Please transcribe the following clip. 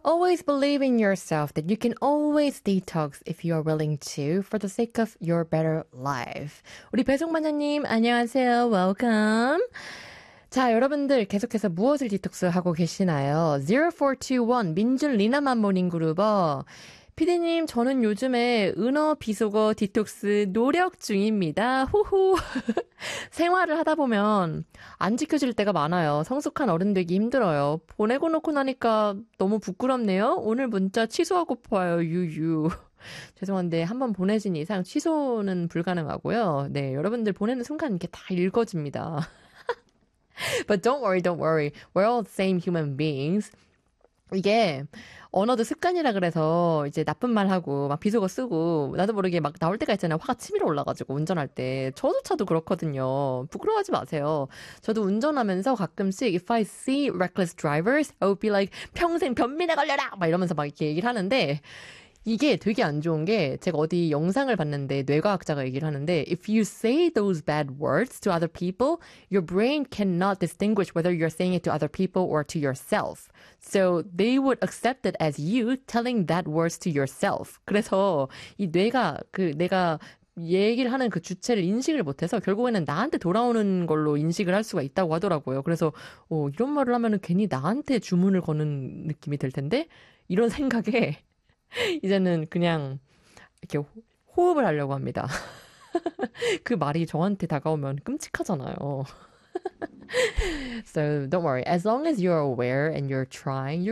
Always believe in yourself that you can always detox if you are willing to for the sake of your better life. 우리 배송반장님 안녕하세요. Welcome. 자, 여러분들 계속해서 무엇을 디톡스하고 계시나요? 0421 민준 리나만 모닝그룹어. 피디님, 저는 요즘에 은어 비속어 디톡스 노력 중입니다. 후후. 생활을 하다 보면 안 지켜질 때가 많아요. 성숙한 어른 되기 힘들어요. 보내고 놓고 나니까 너무 부끄럽네요. 오늘 문자 취소하고파요. 유유. 죄송한데 한번 보내신 이상 취소는 불가능하고요. 네, 여러분들 보내는 순간 이렇게 다 읽어집니다. But don't worry, don't worry. We're all the same human beings. 이게 언어도 습관이라 그래서 이제 나쁜 말 하고 막 비속어 쓰고 나도 모르게 막 나올 때가 있잖아요. 화가 치밀어 올라가지고 운전할 때 저조차도 그렇거든요. 부끄러워하지 마세요. 저도 운전하면서 가끔씩 if I see reckless drivers, I would be like 평생 변민에 걸려라 막 이러면서 막 이렇게 얘기를 하는데 이게 되게 안 좋은 게 제가 어디 영상을 봤는데 뇌과학자가 얘기를 하는데 if you say those bad words to other people, your brain cannot distinguish whether you're saying it to other people or to yourself. So they would accept it as you telling that words to yourself. 그래서 이 뇌가 내가 얘기를 하는 그 주체를 인식을 못해서 결국에는 나한테 돌아오는 걸로 인식을 할 수가 있다고 하더라고요. 그래서 이런 말을 하면은 괜히 나한테 주문을 거는 느낌이 들 텐데 이런 생각에 이제는 그냥 이렇게 호흡을 하려고 합니다. 그 말이 저한테 다가오면 끔찍하잖아요. So don't worry. As long as you're aware and you're trying,